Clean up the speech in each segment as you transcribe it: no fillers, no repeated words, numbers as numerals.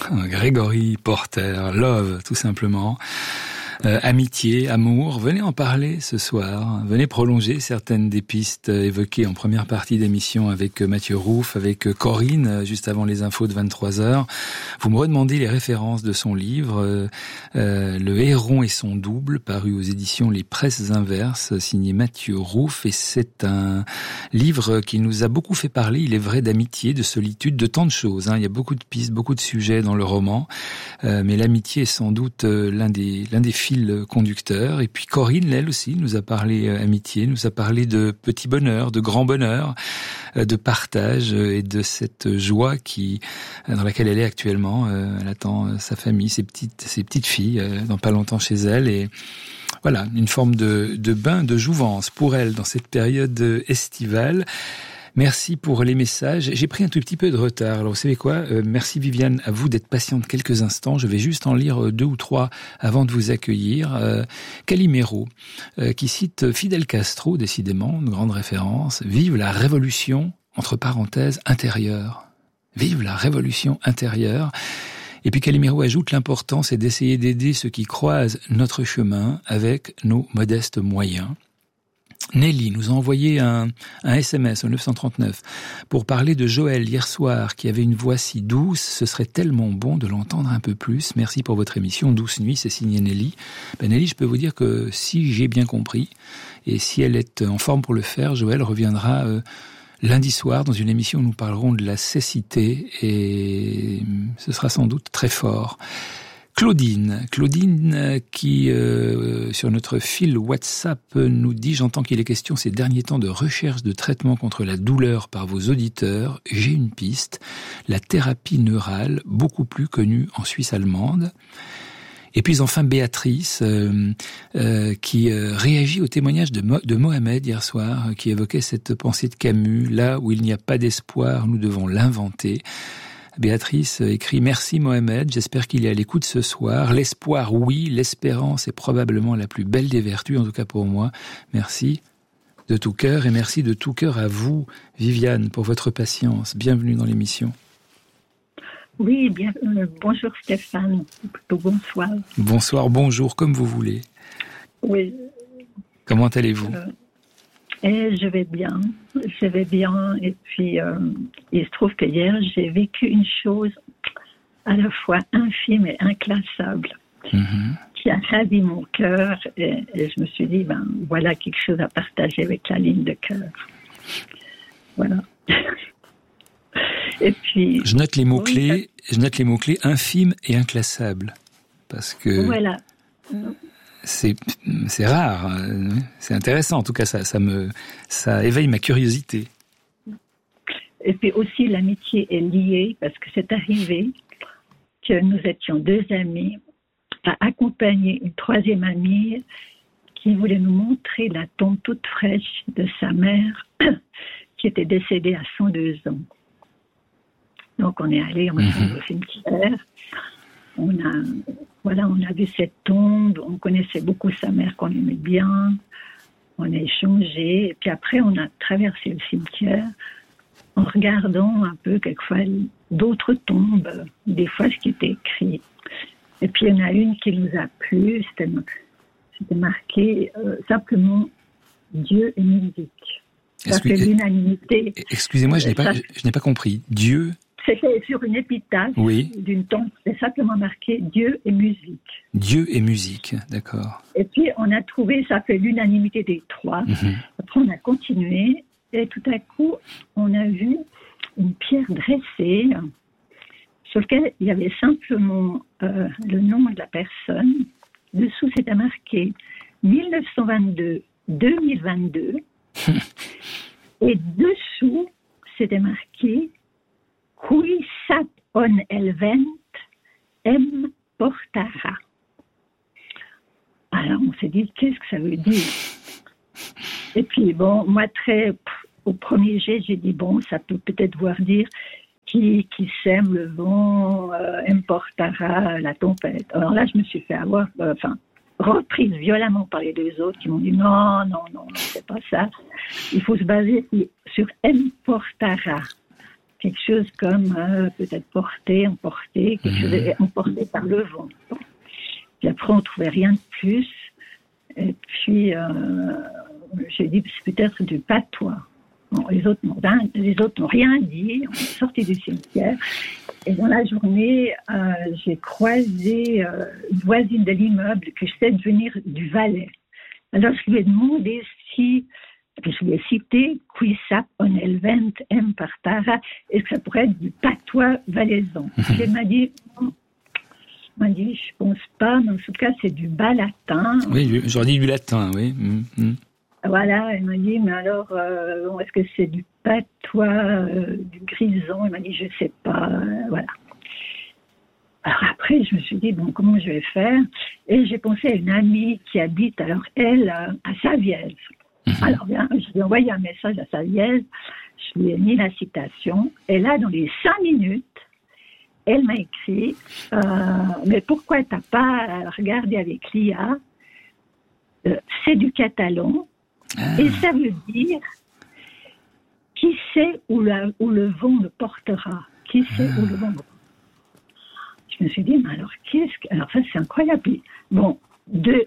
Gregory Porter, Love, tout simplement. Amitié, amour, venez en parler ce soir, venez prolonger certaines des pistes évoquées en première partie d'émission avec Mathieu Rouff, avec Corinne, juste avant les infos de 23h. Vous me redemandez les références de son livre, Le Héron et son double, paru aux éditions Les Presses Inverses, signé Mathieu Rouff, et c'est un livre qui nous a beaucoup fait parler, il est vrai, d'amitié, de solitude, de tant de choses. Il y a beaucoup de pistes, beaucoup de sujets dans le roman, mais l'amitié est sans doute l'un des fils conducteur. Et puis Corinne, elle aussi, nous a parlé amitié, nous a parlé de petit bonheur, de grand bonheur, de partage et de cette joie dans laquelle elle est actuellement. Elle attend sa famille, ses petites filles, dans pas longtemps chez elle. Et voilà, une forme de bain de jouvence pour elle dans cette période estivale. Merci pour les messages. J'ai pris un tout petit peu de retard. Alors, vous savez quoi ? Merci Viviane, à vous d'être patiente quelques instants. Je vais juste en lire 2 ou 3 avant de vous accueillir. Calimero, qui cite Fidel Castro, décidément, une grande référence. Vive la révolution, entre parenthèses, intérieure. Vive la révolution intérieure. Et puis Calimero ajoute, l'important, c'est d'essayer d'aider ceux qui croisent notre chemin avec nos modestes moyens. Nelly nous a envoyé un SMS au 939 pour parler de Joël hier soir qui avait une voix si douce. Ce serait tellement bon de l'entendre un peu plus. Merci pour votre émission Douce Nuit, c'est signé Nelly. Nelly, je peux vous dire que si j'ai bien compris et si elle est en forme pour le faire, Joël reviendra lundi soir dans une émission où nous parlerons de la cécité et ce sera sans doute très fort. Claudine qui, sur notre fil WhatsApp, nous dit « J'entends qu'il est question ces derniers temps de recherche de traitement contre la douleur par vos auditeurs. J'ai une piste, la thérapie neurale, beaucoup plus connue en Suisse allemande. » Et puis enfin Béatrice, qui réagit au témoignage de Mohamed hier soir, qui évoquait cette pensée de Camus, « Là où il n'y a pas d'espoir, nous devons l'inventer ». Béatrice écrit « Merci Mohamed, j'espère qu'il est à l'écoute ce soir. L'espoir, oui, l'espérance est probablement la plus belle des vertus, en tout cas pour moi. Merci de tout cœur et merci de tout cœur à vous, Viviane, pour votre patience. Bienvenue dans l'émission. » Oui, bonjour Stéphane, plutôt bonsoir. Bonsoir, bonjour, comme vous voulez. Oui. Comment allez-vous ? Je vais bien, et puis il se trouve que hier j'ai vécu une chose à la fois infime et inclassable qui a ravi mon cœur et je me suis dit, voilà quelque chose à partager avec la ligne de cœur. Voilà. Et puis... Je note les mots-clés infime et inclassable, parce que... Voilà. C'est rare, c'est intéressant. En tout cas, ça éveille ma curiosité. Et puis aussi, l'amitié est liée parce que c'est arrivé que nous étions 2 amis à accompagner une 3e amie qui voulait nous montrer la tombe toute fraîche de sa mère qui était décédée à 102 ans. Donc, on est allé ensemble au cimetière. On a vu cette tombe, on connaissait beaucoup sa mère qu'on aimait bien, on a échangé, et puis après on a traversé le cimetière en regardant un peu quelquefois d'autres tombes, des fois ce qui était écrit. Et puis il y en a une qui nous a plu, c'était marqué simplement Dieu et musique. Ça fait l'unanimité. Excusez-moi, je n'ai pas compris. Dieu. C'était sur une épitaphe d'une tombe, c'est simplement marqué Dieu et musique. Dieu et musique, d'accord. Et puis on a trouvé, ça fait l'unanimité des 3. Après on a continué et tout à coup on a vu une pierre dressée sur laquelle il y avait simplement le nom de la personne. Dessous c'était marqué 1922-2022 et dessous c'était marqué Qui sat on elvent portara. Alors on s'est dit, qu'est-ce que ça veut dire? Et puis bon, moi au premier jet, j'ai dit, bon, ça peut peut-être vouloir dire qui sème le vent, portara la tempête. Alors là, je me suis fait avoir, reprise violemment par les 2 autres qui m'ont dit, non, c'est pas ça. Il faut se baser sur portara. quelque chose comme peut-être emporté, quelque chose emporté par le vent. Bon. Puis après, on trouvait rien de plus. Et puis, j'ai dit, c'est peut-être du patois. Bon, les autres n'ont rien dit. On est sortis du cimetière. Et dans la journée, j'ai croisé une voisine de l'immeuble que je sais devenir du Valais. Alors, je lui ai demandé si, puis je lui ai cité, qui sap on elvent em partara, est-ce que ça pourrait être du patois valaisan? Elle m'a dit, je pense pas, mais en tout cas, c'est du bas latin. Oui, j'aurais dit du latin, oui. Voilà, elle m'a dit, mais alors, est-ce que c'est du patois, du grison? Elle m'a dit, je sais pas, voilà. Alors après, je me suis dit, bon, comment je vais faire? Et j'ai pensé à une amie qui habite, alors elle, à Savièse. Alors bien, je lui ai envoyé un message à Savièse, je lui ai mis la citation, et là, dans les 5 minutes, elle m'a écrit, mais pourquoi t'as pas regardé avec l'IA? C'est du catalan, et ça veut dire, qui sait où le vent me portera? Qui sait où le vent me portera? Je me suis dit, mais alors alors ça c'est incroyable. Bon, de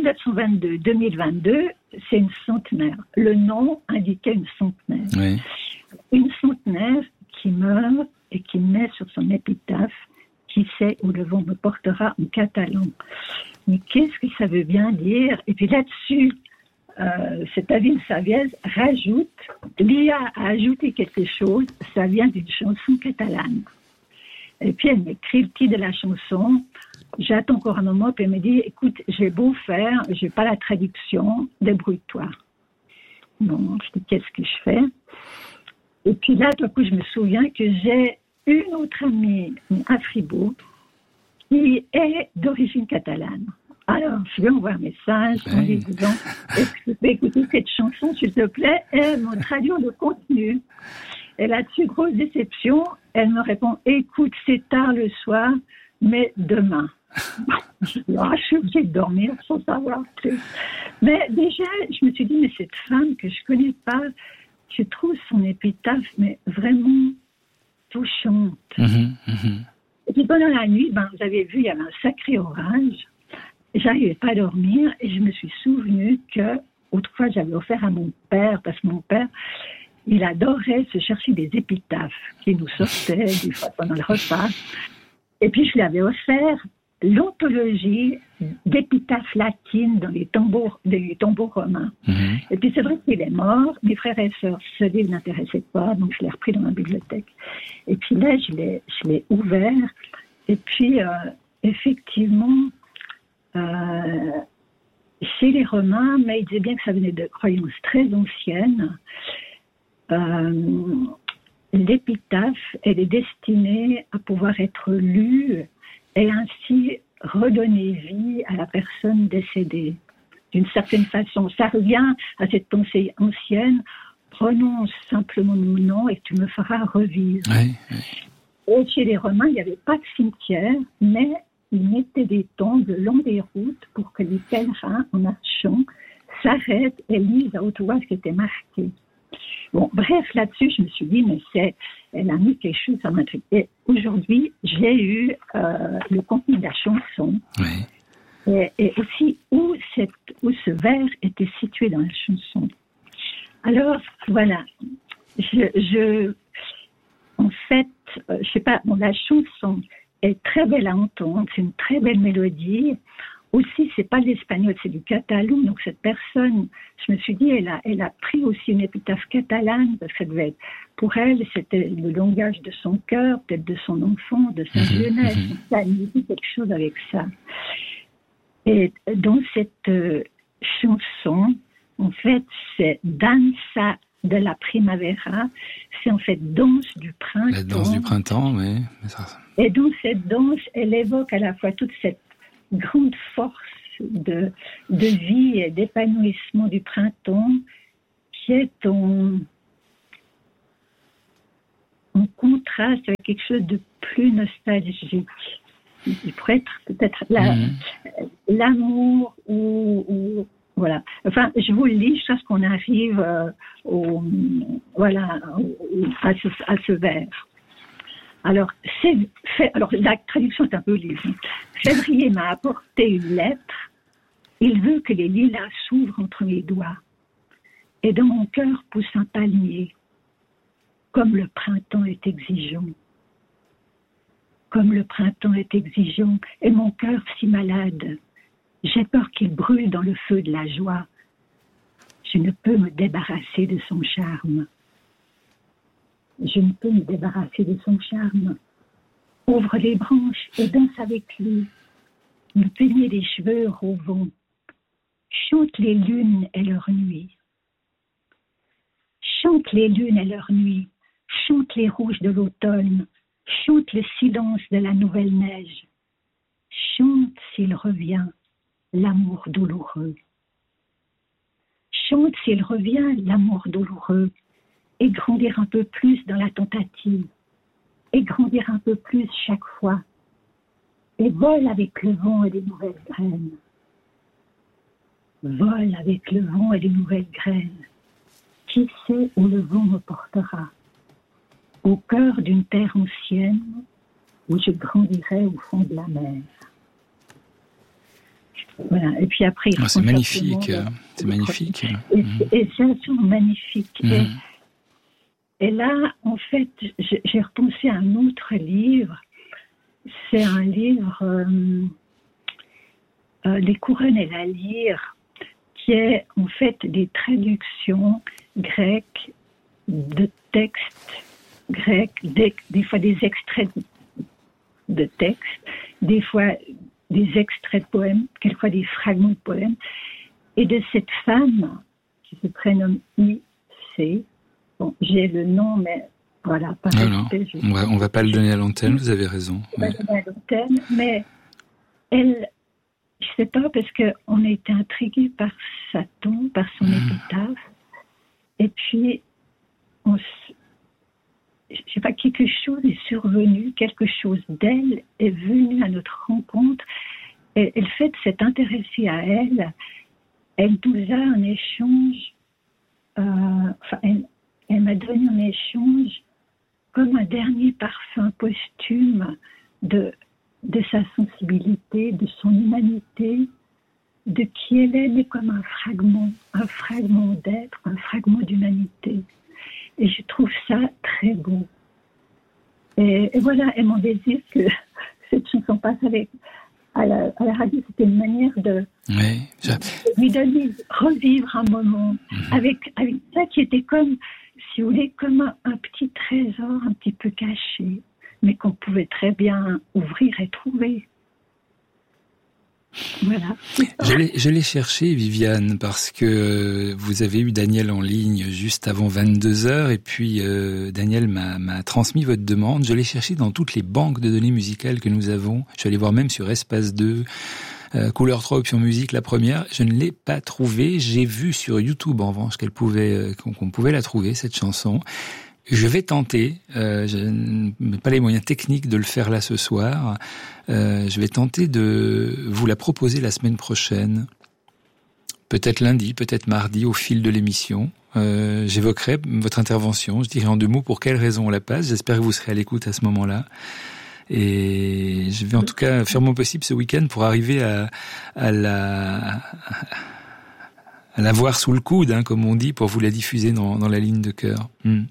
1922-2022, c'est une centenaire. Le nom indiquait une centenaire. Oui. Une centenaire qui meurt et qui met sur son épitaphe, qui sait où le vent me portera en catalan. Mais qu'est-ce que ça veut bien dire? Et puis là-dessus, cet avis de Savièse rajoute, l'IA a ajouté quelque chose, ça vient d'une chanson catalane. Et puis elle m'écrit le titre de la chanson, j'attends encore un moment, puis elle me dit, écoute, j'ai beau faire, j'ai pas la traduction, débrouille-toi. Bon, je dis, qu'est-ce que je fais? Et puis là, tout coup, je me souviens que j'ai une autre amie à Fribourg qui est d'origine catalane. Alors, je lui envoie un message en lui disant, est-ce que tu peux écouter cette chanson, s'il te plaît, et me traduire le contenu. Et là-dessus, grosse déception, elle me répond, écoute, c'est tard le soir, mais demain. Je dis, je suis obligée de dormir sans savoir plus. Mais déjà, je me suis dit, mais cette femme que je connais pas, je trouve son épitaphe, mais vraiment touchante. Et puis pendant la nuit, vous avez vu, il y avait un sacré orage. J'arrivais pas à dormir et je me suis souvenue que, autrefois, j'avais offert à mon père, parce que mon père, il adorait se chercher des épitaphes qui nous sortaient des fois pendant le repas. Et puis, je lui avais offert l'anthologie d'épitaphes latines dans les tombeaux romains. Et puis, c'est vrai qu'il est mort. Mes frères et sœurs, ce livre n'intéressait pas, donc je l'ai repris dans ma bibliothèque. Et puis là, je l'ai ouvert. Et puis, effectivement, chez les Romains, mais ils disaient bien que ça venait de croyances très anciennes. L'épitaphe, elle est destinée à pouvoir être lue et ainsi redonner vie à la personne décédée. D'une certaine façon, ça revient à cette pensée ancienne, prononce simplement mon nom et tu me feras revivre. Oui. Et chez les Romains, il n'y avait pas de cimetière, mais ils mettaient des tombes le long des routes pour que les pèlerins, en marchant, s'arrêtent et lisent à haute voix ce qui était marqué. Bon, bref, là-dessus, je me suis dit, mais elle a mis quelque chose à m'intriguer. Et aujourd'hui, j'ai eu le contenu de la chanson. Oui. Et aussi où ce vers était situé dans la chanson. Alors, voilà. En fait, je sais pas, la chanson est très belle à entendre, c'est une très belle mélodie. Aussi, c'est pas l'espagnol, c'est du catalan. Donc cette personne, je me suis dit, elle a pris aussi une épitaphe catalane parce que ça devait être, pour elle, c'était le langage de son cœur, peut-être de son enfant, de sa jeunesse. Ça nous dit quelque chose avec ça. Et dans cette chanson, en fait, c'est Danza de la Primavera, c'est en fait danse du printemps. La danse du printemps, oui. Et dans cette danse, elle évoque à la fois toute cette grande force de vie et d'épanouissement du printemps qui est en contraste avec quelque chose de plus nostalgique. Il pourrait être peut-être l'amour ou Voilà. Enfin, je vous le lis jusqu'à ce qu'on arrive à ce vers. Alors, la traduction est un peu libre. Février m'a apporté une lettre. Il veut que les lilas s'ouvrent entre mes doigts. Et dans mon cœur pousse un palmier. Comme le printemps est exigeant. Comme le printemps est exigeant. Et mon cœur si malade. J'ai peur qu'il brûle dans le feu de la joie. Je ne peux me débarrasser de son charme. Je ne peux me débarrasser de son charme. Ouvre les branches et danse avec lui. Me peigner les cheveux au vent. Chante les lunes et leurs nuits. Chante les lunes et leurs nuits. Chante les rouges de l'automne. Chante le silence de la nouvelle neige. Chante s'il revient. L'amour douloureux. Chante s'il revient, l'amour douloureux, et grandir un peu plus dans la tentative, et grandir un peu plus chaque fois, et vole avec le vent et les nouvelles graines. Vole avec le vent et les nouvelles graines. Qui sait où le vent me portera? Au cœur d'une terre ancienne, où je grandirai au fond de la mer. Voilà. Et puis après, c'est magnifique, c'est magnifique. Et c'est absolument magnifique. Et là, en fait, j'ai repensé à un autre livre. C'est un livre, Les couronnes et la lyre, qui est en fait des traductions grecques de textes grecs, des fois des extraits de textes, des fois des extraits de poèmes, quelquefois des fragments de poèmes, et de cette femme qui se prénomme I.C. Bon, j'ai le nom, mais voilà. Par respect, on va pas le donner à l'antenne, vous avez raison. On va le donner à l'antenne, mais elle, je sais pas, parce qu'on a été intrigués par sa tombe, par son épitaphe, et puis je sais pas, quelque chose est survenu, quelque chose d'elle est venu à notre rencontre. Et le fait de s'être intéressée à elle nous a un échange, elle m'a donné un échange comme un dernier parfum posthume de sa sensibilité, de son humanité, de qui elle est, mais comme un fragment d'être, un fragment d'humanité. Et je trouve ça très beau. Et voilà, et mon désir que cette chanson passe à la radio, c'était une manière de lui donner, revivre un moment avec ça qui était comme, si vous voulez, comme un petit trésor un petit peu caché, mais qu'on pouvait très bien ouvrir et trouver. Voilà. Je l'ai cherché, Viviane, parce que vous avez eu Daniel en ligne juste avant 22h et puis Daniel m'a transmis votre demande. Je l'ai cherché dans toutes les banques de données musicales que nous avons. Je suis allé voir même sur Espace 2, Couleur 3, Option Musique, la première. Je ne l'ai pas trouvée. J'ai vu sur YouTube, en revanche, qu'on pouvait la trouver, cette chanson. Je vais tenter, je n'ai pas les moyens techniques de le faire là ce soir, je vais tenter de vous la proposer la semaine prochaine, peut-être lundi, peut-être mardi, au fil de l'émission. J'évoquerai votre intervention, je dirai en 2 mots pour quelles raisons on la passe, j'espère que vous serez à l'écoute à ce moment-là. Et je vais en tout cas faire mon possible ce week-end pour arriver à la voir sous le coude, hein, comme on dit, pour vous la diffuser dans la ligne de cœur.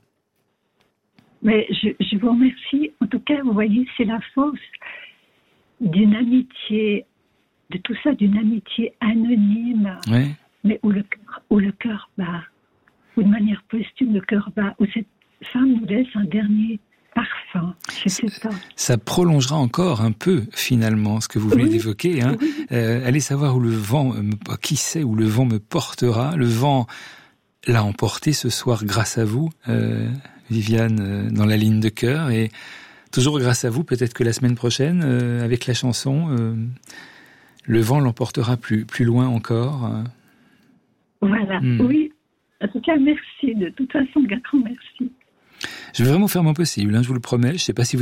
Mais je vous remercie. En tout cas, vous voyez, c'est la force d'une amitié, de tout ça, d'une amitié anonyme, mais où le cœur bat, ou de manière posthume, le cœur bat, où cette femme nous laisse un dernier parfum. Je sais pas. Ça prolongera encore un peu, finalement, ce que vous venez d'évoquer. Hein. Allez savoir où le vent, qui sait où le vent me portera. Le vent l'a emporté ce soir grâce à vous, Viviane, dans la ligne de cœur, et toujours grâce à vous, peut-être que la semaine prochaine, avec la chanson, le vent l'emportera plus loin encore. Voilà, oui. En tout cas, merci. De toute façon, grand merci. Je vais vraiment faire mon possible, hein, je vous le promets. Je ne sais pas si vous